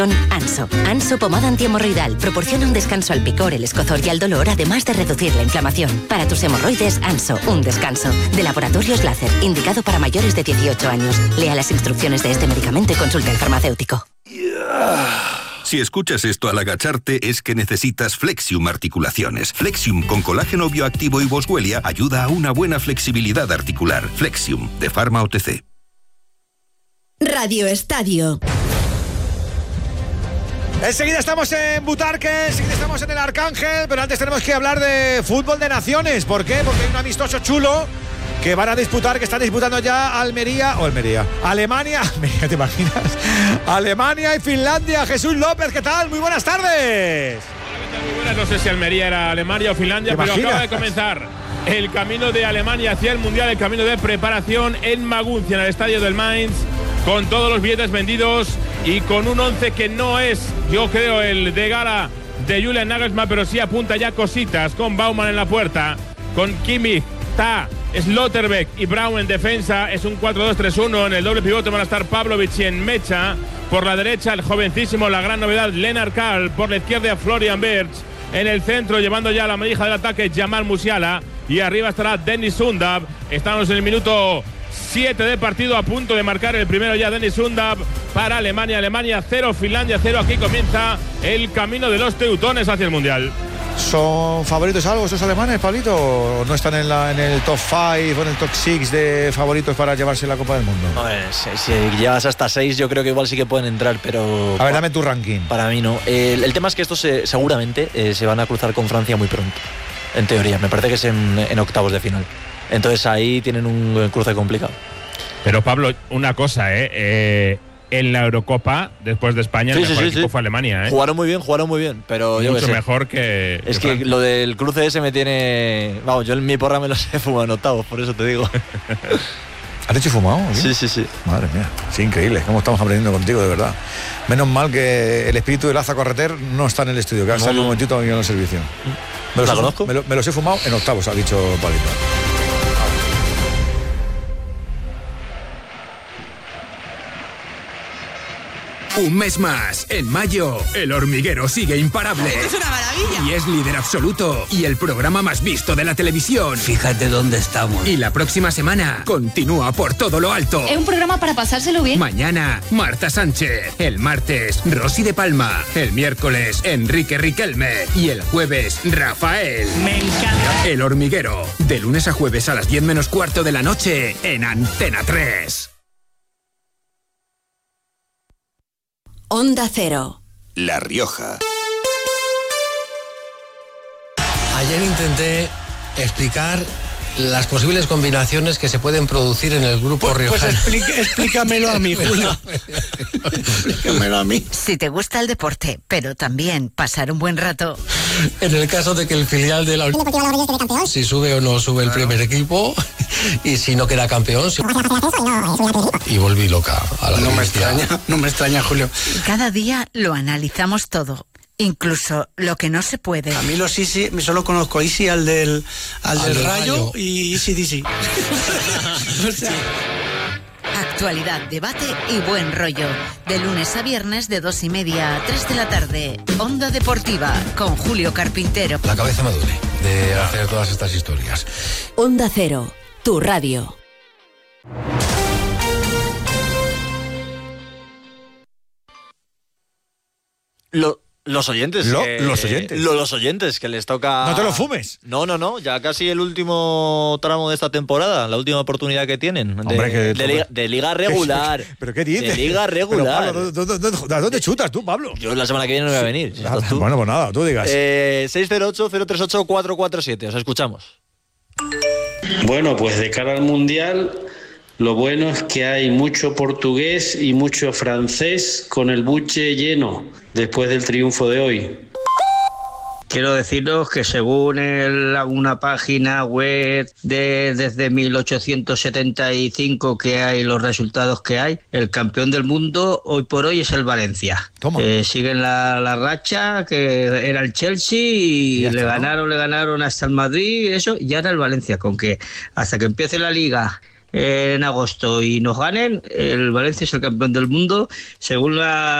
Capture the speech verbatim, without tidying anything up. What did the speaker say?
Anso. Anso pomada antihemorroidal proporciona un descanso al picor, el escozor y al dolor, además de reducir la inflamación. Para tus hemorroides, Anso, un descanso. De Laboratorios Láser, indicado para mayores de dieciocho años. Lea las instrucciones de este medicamento y consulte al farmacéutico. Si escuchas esto al agacharte es que necesitas Flexium Articulaciones. Flexium con colágeno bioactivo y boswellia ayuda a una buena flexibilidad articular. Flexium, de Pharma O T C. Radio Estadio. Enseguida estamos en Butarque, enseguida estamos en el Arcángel, pero antes tenemos que hablar de fútbol de naciones. ¿Por qué? Porque hay un amistoso chulo que van a disputar, que están disputando ya Almería, o Almería, Alemania, ¿te imaginas? Alemania y Finlandia. Jesús López, ¿qué tal? Muy buenas tardes. Muy buenas, no sé si Almería era Alemania o Finlandia, pero acaba de comenzar el camino de Alemania hacia el Mundial, el camino de preparación en Maguncia, en el estadio del Mainz, con todos los billetes vendidos y con un once que no es, yo creo, el de gala de Julian Nagelsmann, pero sí apunta ya cositas, con Baumann en la puerta, con Kimmich, Ta, Slotterbeck y Braun en defensa. Es un cuatro dos tres uno. En el doble pivote van a estar Pavlovic y en Mecha. Por la derecha el jovencísimo, la gran novedad, Lennart Karl. Por la izquierda Florian Wirtz. En el centro, llevando ya la manija del ataque, Jamal Musiala. Y arriba estará Dennis Sundab. Estamos en el minuto siete de partido, a punto de marcar el primero ya Dennis Sundab para Alemania. Alemania cero, Finlandia cero. Aquí comienza el camino de los teutones hacia el Mundial. ¿Son favoritos algo esos alemanes, Pablito? ¿O no están en, la, en el top cinco o en el top seis de favoritos para llevarse la Copa del Mundo? A ver, si, si llegas hasta seis, yo creo que igual sí que pueden entrar, pero... A ver, dame tu ranking. Para mí no. El, el tema es que estos se, seguramente eh, se van a cruzar con Francia muy pronto, en teoría. Me parece que es en, en octavos de final. Entonces ahí tienen un cruce complicado. Pero Pablo, una cosa, ¿eh? eh en la Eurocopa, después de España, sí, el mejor sí, equipo sí. fue Alemania, ¿eh? Jugaron muy bien, jugaron muy bien, pero mucho yo que sé. mejor que... Es que, que lo del cruce ese me tiene... Vamos, yo en mi porra me los he fumado en octavos, por eso te digo. ¿Has hecho fumado? ¿Sí? sí, sí, sí. Madre mía, es increíble, cómo estamos aprendiendo contigo, de verdad. Menos mal que el espíritu de Laza Correter no está en el estudio, que ha salido no. un momentito aquí en el servicio. Me los, ¿La he, conozco? Me, lo, me los he fumado en octavos, ha dicho Palito. Un mes más, en mayo, El Hormiguero sigue imparable. ¡Es una maravilla! Y es líder absoluto y el programa más visto de la televisión. Fíjate dónde estamos. Y la próxima semana continúa por todo lo alto. Es un programa para pasárselo bien. Mañana, Marta Sánchez. El martes, Rosy de Palma. El miércoles, Enrique Riquelme. Y el jueves, Rafael. Me encanta. El Hormiguero, de lunes a jueves a las diez menos cuarto de la noche en Antena tres. Onda Cero. La Rioja. Ayer intenté explicar las posibles combinaciones que se pueden producir en el grupo pues, riojano. Pues explique, explícamelo a mí, Julio. Explícamelo a mí. Si te gusta el deporte, pero también pasar un buen rato. En el caso de que el filial de la Unión Deportiva Logroñés quede campeón, si sube o no sube el primer equipo, y si no queda campeón, si... y volví loca a la no me extraña, no me extraña, Julio. Cada día lo analizamos todo. Incluso lo que no se puede. A mí los Easy, solo conozco Easy al del, al al del, del rayo, rayo y Easy D C. O sea. Actualidad, debate y buen rollo. De lunes a viernes de dos y media a tres de la tarde. Onda Deportiva con Julio Carpintero. La cabeza me duele de hacer todas estas historias. Onda Cero, tu radio. Lo... Los oyentes. Lo, que, los oyentes. Lo, los oyentes, que les toca... No te lo fumes. No, no, no. Ya casi el último tramo de esta temporada. La última oportunidad que tienen. De, Hombre, que de, liga, de liga regular. ¿Pero qué dices? De liga regular. Pero, Pablo, ¿dónde, dónde, dónde chutas tú, Pablo? Yo la semana que viene no voy a venir. Ah, tú. Bueno, pues nada, tú digas. Eh, seis cero ocho, cero tres ocho, cuatro cuatro siete. Os escuchamos. Bueno, pues de cara al Mundial... Lo bueno es que hay mucho portugués y mucho francés con el buche lleno después del triunfo de hoy. Quiero deciros que según el, una página web de desde mil ochocientos setenta y cinco que hay los resultados que hay, el campeón del mundo hoy por hoy es el Valencia. Eh, siguen la, la racha que era el Chelsea y, y le está, ganaron, ¿no? le ganaron hasta el Madrid, eso, y ahora el Valencia, con que hasta que empiece la liga en agosto y nos ganen, el Valencia es el campeón del mundo según la